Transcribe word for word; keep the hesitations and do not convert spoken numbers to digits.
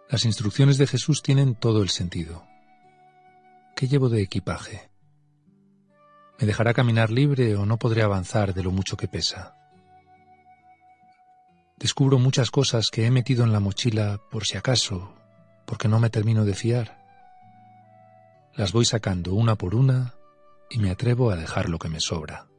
Las instrucciones de Jesús tienen todo el sentido. ¿Qué llevo de equipaje? ¿Me dejará caminar libre o no podré avanzar de lo mucho que pesa? Descubro muchas cosas que he metido en la mochila por si acaso, porque no me termino de fiar. Las voy sacando una por una y me atrevo a dejar lo que me sobra.